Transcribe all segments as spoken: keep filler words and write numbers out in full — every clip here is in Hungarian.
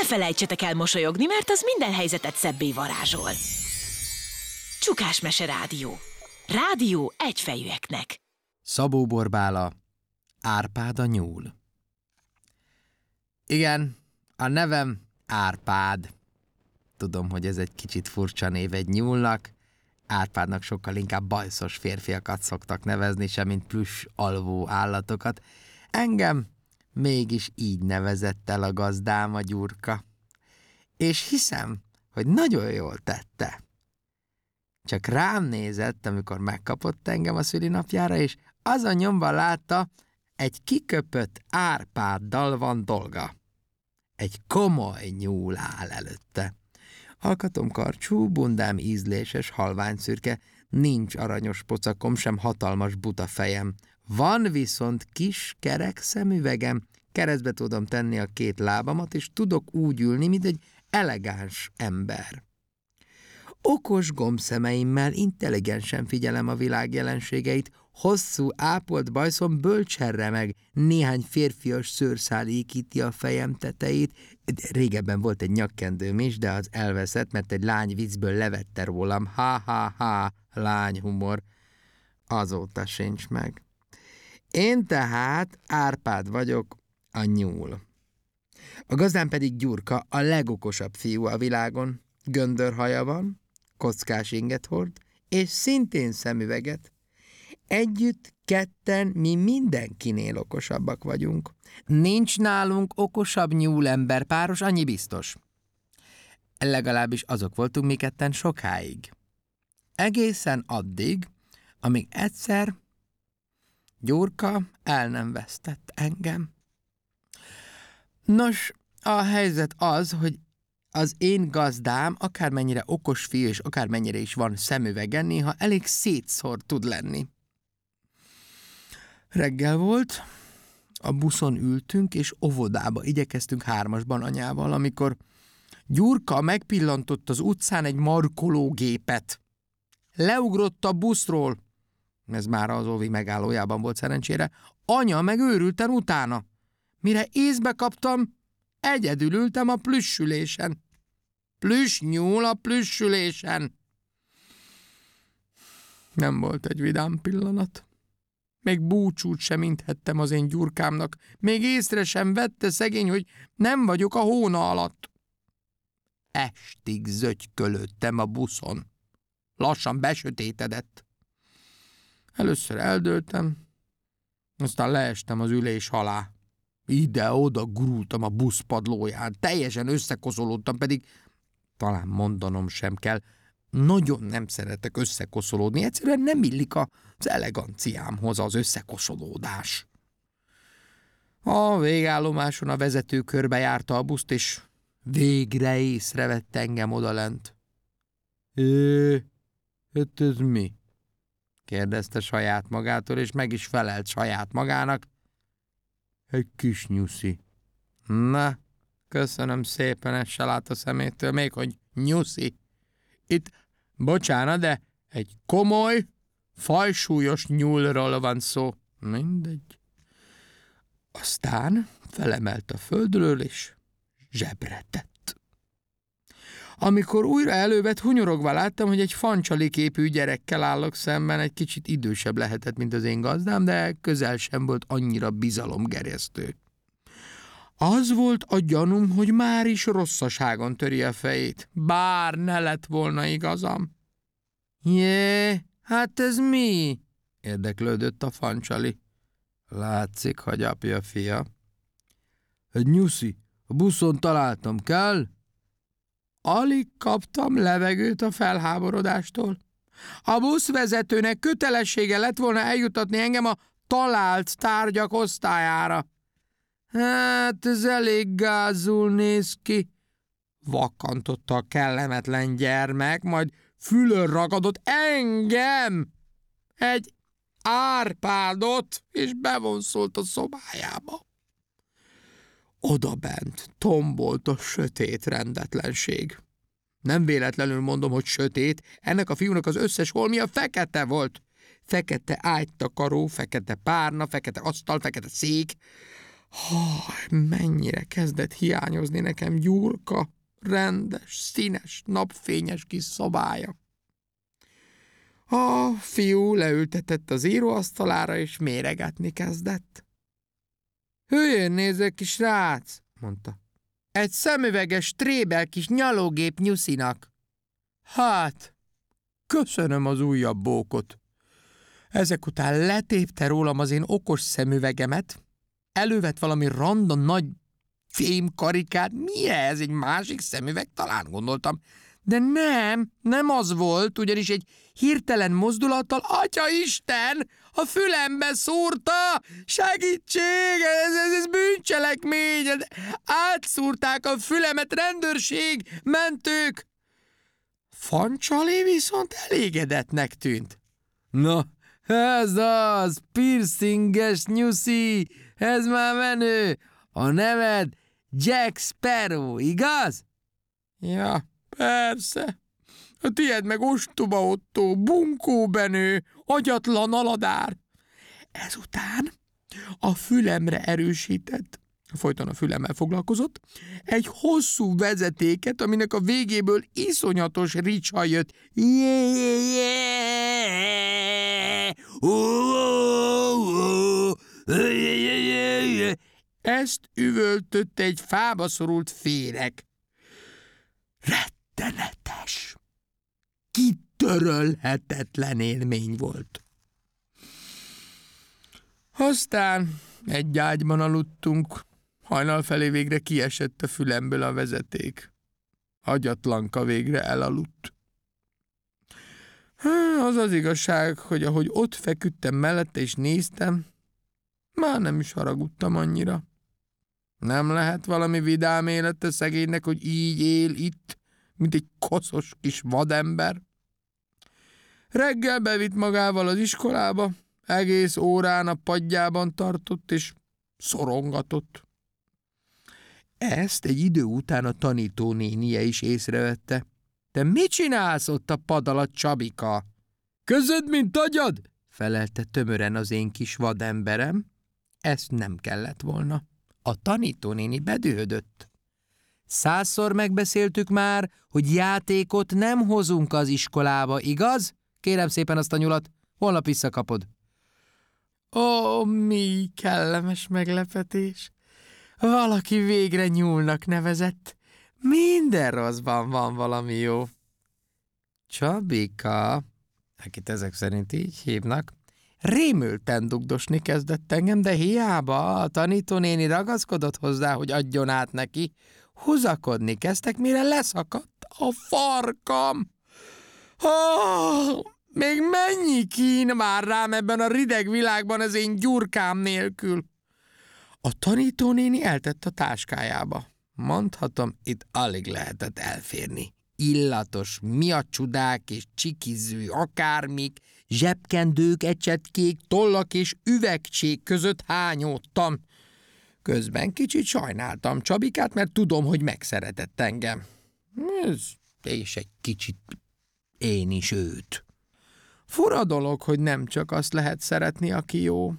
ne felejtsetek el mosolyogni, mert az minden helyzetet szebbé varázsol. Csukásmese Rádió. Rádió egyfejűeknek. Szabó Borbála, Árpád a nyúl. Igen, a nevem Árpád. Tudom, hogy ez egy kicsit furcsa név egy nyúlnak. Árpádnak sokkal inkább bajszos férfiakat szoktak nevezni, semmint plüss alvó állatokat. Engem mégis így nevezett el a gazdám, a Gyurka. És hiszem, hogy nagyon jól tette. Csak rám nézett, amikor megkapott engem a szülinapjára, és az a nyomban látta, egy kiköpött Árpáddal van dolga. Egy komoly nyúl áll előtte. Alkatom karcsú, bundám ízléses, halványszürke, nincs aranyos pocakom, sem hatalmas buta fejem. Van viszont kis kerek szemüvegem, keresztbe tudom tenni a két lábamat, és tudok úgy ülni, mint egy elegáns ember. Okos gombszemeimmel intelligensen figyelem a világ jelenségeit, hosszú, ápolt bajszom bölcserre meg, néhány férfias szőrszál ékíti a fejem tetejét. Régebben volt egy nyakkendőm is, de az elveszett, mert egy lány viccből levette rólam. Ha-ha-ha, lányhumor. Azóta sincs meg. Én tehát Árpád vagyok, a nyúl. A gazdám pedig Gyurka, a legokosabb fiú a világon. Göndörhaja van, kockás inget hord, és szintén szemüveget. Együtt ketten mi mindenkinél okosabbak vagyunk. Nincs nálunk okosabb nyúlember páros, annyi biztos. Legalábbis azok voltunk mi ketten sokáig. Egészen addig, amíg egyszer Gyurka el nem vesztett engem. Nos, a helyzet az, hogy az én gazdám, akármennyire okos fiú, és akármennyire is van szemüvege, néha elég szétszór tud lenni. Reggel volt, a buszon ültünk, és óvodába igyekeztünk hármasban anyával, amikor Gyurka megpillantott az utcán egy markológépet. Leugrott a buszról, ez már az óvi megállójában volt szerencsére, anya meg őrülten utána. Mire észbe kaptam, egyedül ültem a plüssülésen. Plüss nyúl a plüssülésen. Nem volt egy vidám pillanat. Még búcsút sem inthettem az én Gyurkámnak. Még észre sem vette szegény, hogy nem vagyok a hóna alatt. Estig zögykölődtem a buszon. Lassan besötétedett. Először eldőltem, aztán leestem az ülés alá. Ide-oda gurultam a busz padlóján, teljesen összekoszolódtam, pedig talán mondanom sem kell, nagyon nem szeretek összekoszolódni, egyszerűen nem illik az eleganciámhoz az összekoszolódás. A végállomáson a vezető körbe járta a buszt, és végre észrevett engem odalent. É, hát ez mi? Kérdezte saját magától, és meg is felelt saját magának. Egy kis nyuszi. Na, köszönöm szépen, ez se lát a szemétől, még hogy nyuszi. Itt, bocsánat, de egy komoly, fajsúlyos nyúlról van szó. Mindegy. Aztán felemelt a földről, és zsebre tett. Amikor újra elővett, hunyorogva láttam, hogy egy fancsali-képű gyerekkel állok szemben, egy kicsit idősebb lehetett, mint az én gazdám, de közel sem volt annyira bizalomgerjesztő. Az volt a gyanúm, hogy már is rosszaságon töri a fejét, bár ne lett volna igazam. Jé, hát ez mi? Érdeklődött a fancsali. Látszik, hogy apja fia. Egy nyuszi, a buszon találtam, kell? Alig kaptam levegőt a felháborodástól. A buszvezetőnek kötelessége lett volna eljutatni engem a talált tárgyak osztályára. Hát ez elég gázul néz ki, vakkantotta a kellemetlen gyermek, majd fülön ragadott engem, egy Árpádot, és bevonszolt a szobájába. Odabent tombolt a sötét rendetlenség. Nem véletlenül mondom, hogy sötét, ennek a fiúnak az összes holmia fekete volt. Fekete ágytakaró, fekete párna, fekete asztal, fekete szék. Haj, mennyire kezdett hiányozni nekem Gyurka rendes, színes, napfényes kis szobája. A fiú leültetett az íróasztalára, és méregetni kezdett. Hülyén nézek, kis srác, mondta. Egy szemüveges, trébel kis nyalógép nyuszinak. Hát, köszönöm az újabb bókot. Ezek után letépte rólam az én okos szemüvegemet, elővett valami random nagy fémkarikát. Mi ez? Egy másik szemüveg? Talán gondoltam. De nem, nem az volt, ugyanis egy hirtelen mozdulattal, Atyaisten, a fülembe szúrta! Segítség! Ez, ez, ez bűncselekmény! Átszúrták a fülemet, rendőrség, mentők! Fancsali viszont elégedettnek tűnt. Na, ez az, piercinges nyuszi, ez már menő. A neved Jack Sparrow, igaz? Ja, persze. A tiéd meg ostoba Otto, bunkó Benő, agyatlan aladár. Ezután a fülemre erősített, folyton a fülemmel foglalkozott, egy hosszú vezetéket, aminek a végéből iszonyatos ricsa jött. Ezt üvöltött egy fába szorult féreg. Rettenetes, kitörölhetetlen élmény volt. Aztán egy ágyban aludtunk, hajnal felé végre kiesett a fülemből a vezeték. Agyatlanka végre elaludt. Az az igazság, hogy ahogy ott feküdtem mellette és néztem, már nem is haragudtam annyira. Nem lehet valami vidám élete szegénynek, hogy így él itt, mint egy koszos kis vadember. Reggel bevitt magával az iskolába, egész órán a padjában tartott és szorongatott. Ezt egy idő után a tanítónénie is észrevette. Te mit csinálsz ott a pad alatt, Csabika? Közöd, mint agyad? Felelte tömören az én kis vademberem. Ezt nem kellett volna. A tanítónéni bedühödött. Százszor megbeszéltük már, hogy játékot nem hozunk az iskolába, igaz? Kérem szépen azt a nyulat, holnap visszakapod. Ó, mi kellemes meglepetés! Valaki végre nyúlnak nevezett. Minden rosszban van valami jó. Csabika, akit ezek szerint így hívnak, rémülten dugdosni kezdett engem, de hiába a tanítónéni ragaszkodott hozzá, hogy adjon át neki. Húzakodni kezdtek, mire leszakadt a farkam. Oh, még mennyi kín vár rám ebben a rideg világban az én Gyurkám nélkül? A tanítónéni eltett a táskájába. Mondhatom, itt alig lehetett elférni. Illatos miacsudák és csikizű akármik, zsebkendők, ecsetkék, tollak és üvegcsék között hányódtam. Közben kicsit sajnáltam Csabikát, mert tudom, hogy megszeretett engem. Ez, és egy kicsit én is őt. Fura dolog, hogy nem csak azt lehet szeretni, aki jó.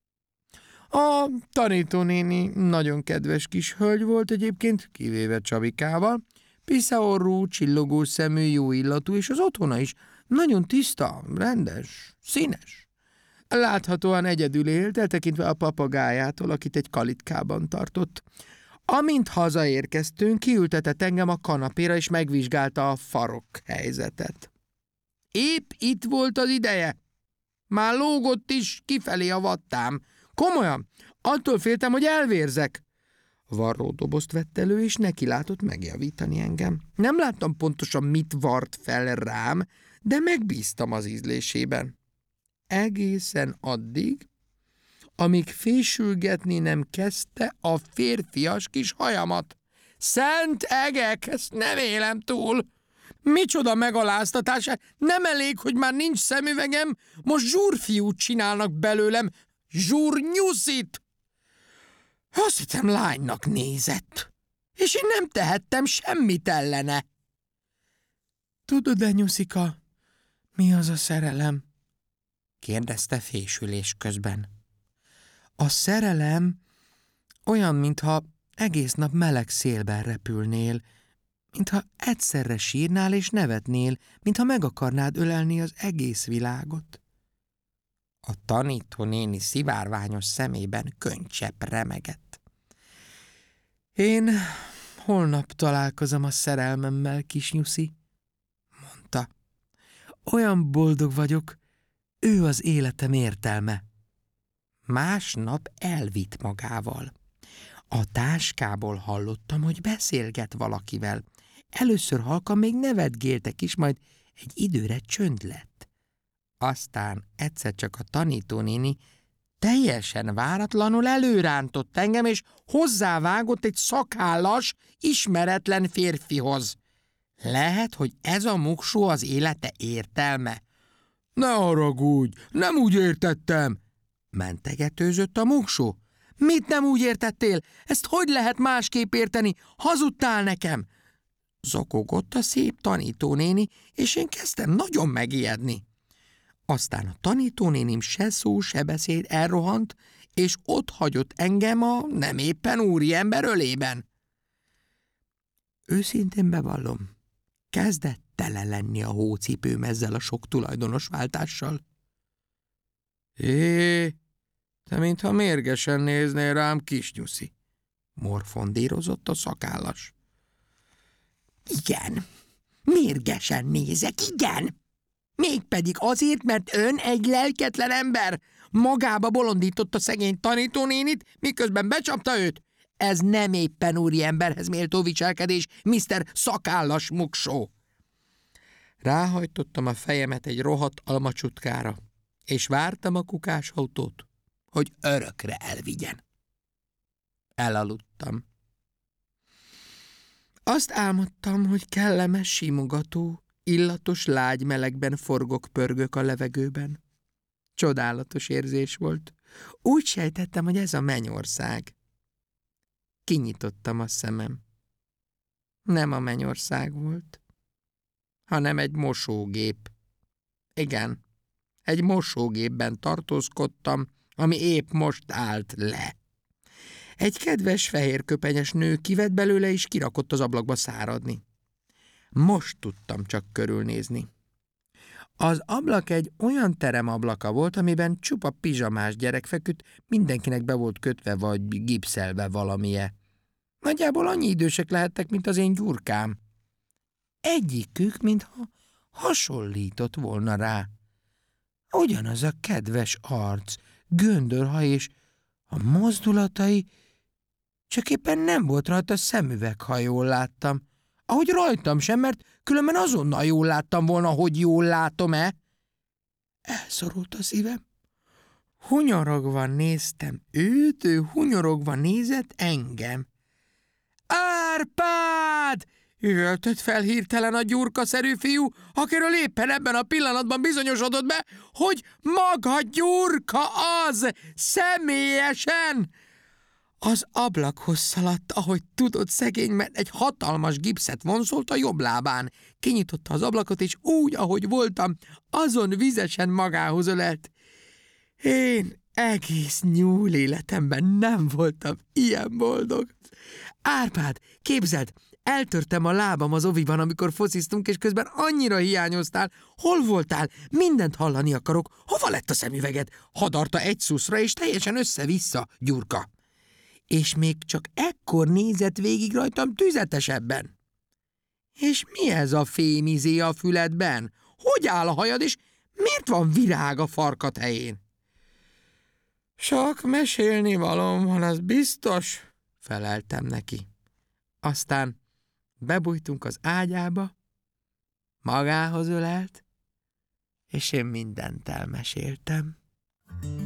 A tanítónéni nagyon kedves kis hölgy volt egyébként, kivéve Csabikával, piszaorrú, csillogó szemű, jó illatú, és az otthona is nagyon tiszta, rendes, színes. Láthatóan egyedül élt, eltekintve a papagájától, akit egy kalitkában tartott. Amint hazaérkeztünk, kiültetett engem a kanapéra, és megvizsgálta a farok helyzetet. Épp itt volt az ideje. Már lógott is kifelé a vattám. Komolyan, attól féltem, hogy elvérzek. Varró dobozt vett elő, és neki látott megjavítani engem. Nem láttam pontosan, mit vart fel rám, de megbíztam az ízlésében. Egészen addig, amíg fésülgetni nem kezdte a férfias kis hajamat. Szent egek, ezt nem élem túl. Micsoda megaláztatás, nem elég, hogy már nincs szemüvegem, most zsúrfiút csinálnak belőlem, zsúrnyuszit. Azt hittem, lánynak nézett, és én nem tehettem semmit ellene. Tudod-e, Nyuszika, mi az a szerelem? Kérdezte fésülés közben. A szerelem Olyan, mintha egész nap meleg szélben repülnél, mintha egyszerre sírnál és nevetnél, mintha meg akarnád ölelni az egész világot. A tanítónéni szivárványos szemében könycsepp remegett. Én holnap találkozom a szerelmemmel, kisnyuszi, mondta. Olyan boldog vagyok, ő az életem értelme. Másnap elvitt magával. A táskából hallottam, hogy beszélget valakivel. Először halkan még nevetgéltek is, majd egy időre csönd lett. Aztán egyszer csak a tanítónéni teljesen váratlanul előrántott engem, és hozzávágott egy szakállas, ismeretlen férfihoz. Lehet, hogy ez a muksó az élete értelme? Ne haragudj, nem úgy értettem, mentegetőzött a muksó. Mit nem úgy értettél? Ezt hogy lehet másképp érteni? Hazudtál nekem! Zokogott a szép tanítónéni, és én kezdtem nagyon megijedni. Aztán a tanítónénim se szó, se beszéd elrohant, és ott hagyott engem a nem éppen úriember ölében. Őszintén bevallom, kezdett tele lenni a hócipőm ezzel a sok tulajdonos váltással. Hé, te mintha mérgesen néznél rám, kisnyuszi, morfondírozott a szakállas. Igen, mérgesen nézek, igen! Mégpedig azért, mert ön egy lelketlen ember. Magába bolondította szegény tanítónénit, miközben becsapta őt. Ez nem éppen úriemberhez méltó viselkedés, miszter Szakállas muksó. Ráhajtottam a fejemet egy rohadt almacsutkára, és vártam a kukásautót, hogy örökre elvigyen. Elaludtam. Azt álmodtam, hogy kellemes, simogató, illatos lágy melegben forgok-pörgök a levegőben. Csodálatos érzés volt. Úgy sejtettem, hogy ez a mennyország. Kinyitottam a szemem. Nem a mennyország volt, hanem egy mosógép. Igen, egy mosógépben tartózkodtam, ami épp most állt le. Egy kedves fehérköpenyes nő kivett belőle, és kirakott az ablakba száradni. Most tudtam csak körülnézni. Az ablak egy olyan terem ablaka volt, amiben csupa pizsamás gyerek feküdt, mindenkinek be volt kötve vagy gipszelve valamije. Nagyjából annyi idősek lehettek, mint az én Gyurkám. Egyikük, mintha hasonlított volna rá. Ugyanaz a kedves arc, göndörhaj és a mozdulatai, csak éppen nem volt rajta szemüveg, ha jól láttam. Ahogy rajtam sem, mert különben azonnal jól láttam volna, hogy jól látom-e. Elszorult a szívem. Hunyorogva néztem őt, ő hunyorogva nézett engem. Árpád! Üvöltött fel hirtelen a Gyurka-szerű fiú, akiről éppen ebben a pillanatban bizonyosodott be, hogy maga Gyurka az, személyesen! Az ablakhoz szaladt, ahogy tudott szegény, mert egy hatalmas gipszet vonzolt a jobb lábán. Kinyitotta az ablakot, és úgy, ahogy voltam, azon vizesen magához ölelt. Én egész nyúl életemben nem voltam ilyen boldog. Árpád, képzeld, eltörtem a lábam az oviban, amikor fociztunk, és közben annyira hiányoztál. Hol voltál? Mindent hallani akarok. Hova lett a szemüveged? Hadarta egy szuszra, és teljesen össze-vissza, Gyurka. És még csak ekkor nézett végig rajtam tüzetesebben. És mi ez a fémizé a füledben? Hogy áll a hajad, és miért van virág a farkad helyén? Sok mesélni valóm van, az biztos, feleltem neki. Aztán bebújtunk az ágyába, magához ölelt, és én mindent elmeséltem.